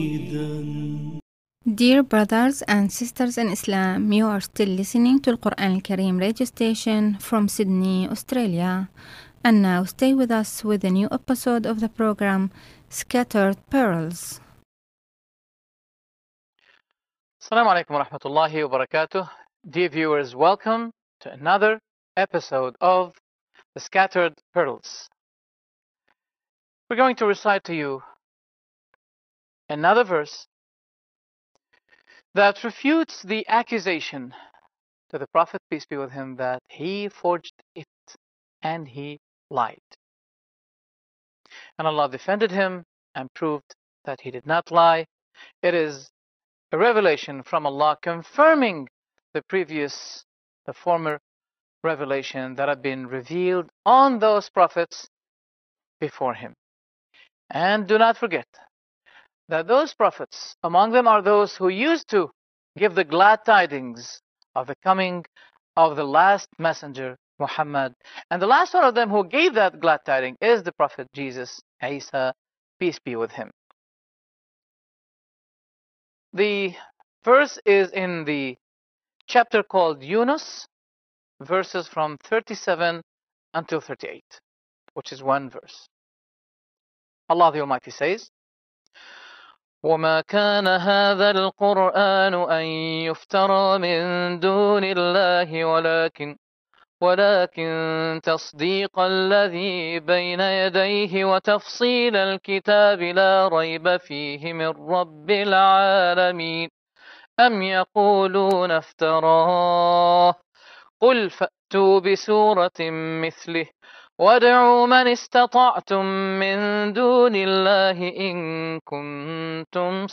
Dear brothers and sisters in Islam, you are still listening to Al-Quran Al-Kareem radio station from Sydney, Australia. And now stay with us with a new episode of the program, Scattered Pearls. Assalamu alaikum wa rahmatullahi wa barakatuh. Dear viewers, welcome to another episode of The Scattered Pearls. We're going to recite to you another verse that refutes the accusation to the Prophet, peace be with him, that he forged it and he lied. And Allah defended him and proved that he did not lie. It is a revelation from Allah confirming the former revelation that had been revealed on those prophets before him. And do not forget that those prophets, among them are those who used to give the glad tidings of the coming of the last messenger, Muhammad. And the last one of them who gave that glad tidings is the Prophet Jesus, Isa, peace be with him. The verse is in the chapter called Yunus, verses from 37 until 38, which is one verse. Allah the Almighty says, وَمَا كَانَ هَذَا الْقُرْآنُ أَن يُفْتَرَى مِن دُونِ اللَّهِ ولكن تصديق الذي بين يديه وتفصيل الكتاب لا ريب فيه من رب العالمين أم يقولون افتراه قل فأتوا بسورة مثله وادعوا من استطعتم من دون الله إن كنتم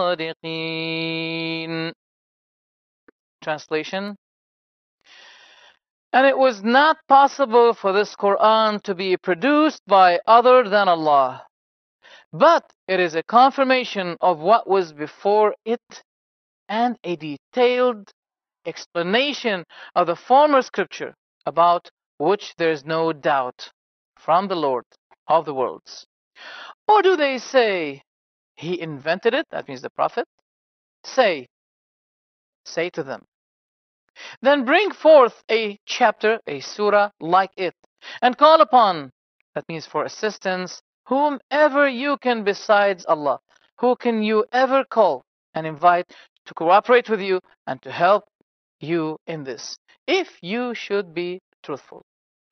صادقين. Translation. And it was not possible for this Quran to be produced by other than Allah, but it is a confirmation of what was before it and a detailed explanation of the former scripture about which there is no doubt from the Lord of the worlds. Or do they say he invented it? That means the Prophet. Say to them, then bring forth a chapter, a surah like it, and call upon, that means for assistance, whomever you can besides Allah. Who can you ever call and invite to cooperate with you and to help you in this, if you should be truthful?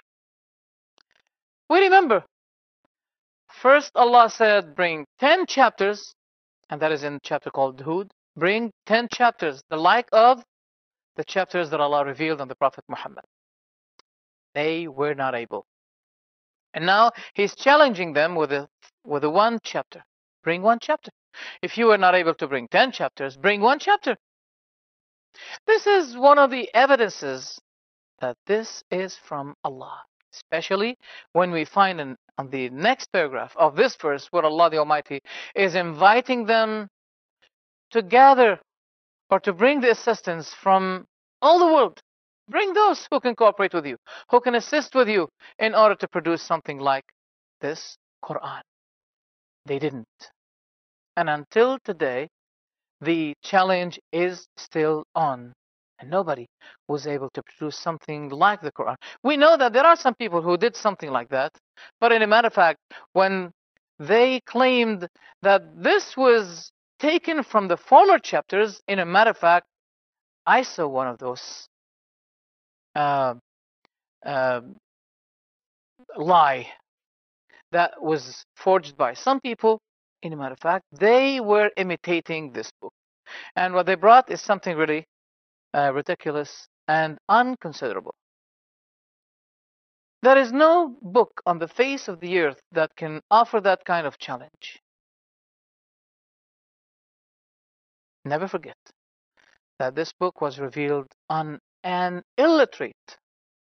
We remember, first Allah said, bring 10 chapters, and that is in chapter called Hud. Bring 10 chapters, the like of the chapters that Allah revealed on the Prophet Muhammad. They were not able. And now He's challenging them with a one chapter. Bring one chapter. If you were not able to bring 10 chapters, bring one chapter. This is one of the evidences that this is from Allah. Especially when we find on the next paragraph of this verse where Allah the Almighty is inviting them to gather or to bring the assistance from all the world. Bring those who can cooperate with you, who can assist with you in order to produce something like this Quran. They didn't. And until today, the challenge is still on. And nobody was able to produce something like the Quran. We know that there are some people who did something like that. But in a matter of fact, when they claimed that this was taken from the former chapters, in a matter of fact, I saw one of those lie that was forged by some people. In a matter of fact, they were imitating this book. And what they brought is something really ridiculous and unconsiderable. There is no book on the face of the earth that can offer that kind of challenge. Never forget that this book was revealed on an illiterate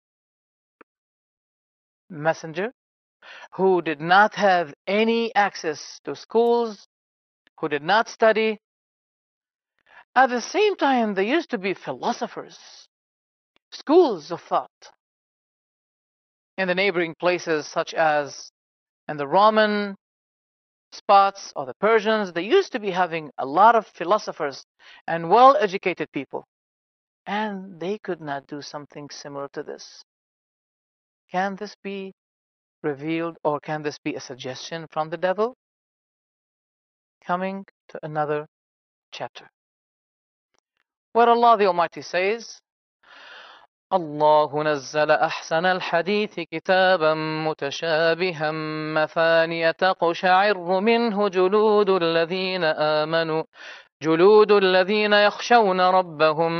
messenger who did not have any access to schools, who did not study. At the same time, there used to be philosophers, schools of thought in the neighboring places, such as in the Roman spots, or the Persians, they used to be having a lot of philosophers and well-educated people. And they could not do something similar to this. Can this be revealed, or can this be a suggestion from the devil? Coming to another chapter, where Allah the Almighty says, الله نزل أحسن الحديث كتابا متشابها مثانية تقشعر منه جلود الذين يخشون ربهم